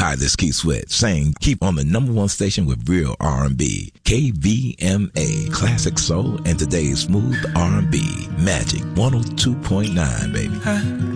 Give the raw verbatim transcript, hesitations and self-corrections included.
Hi, this is Keith Sweat saying keep on the number one station with real R and B. K V M A, classic soul and today's smooth R and B. Magic one oh two point nine, baby. Huh?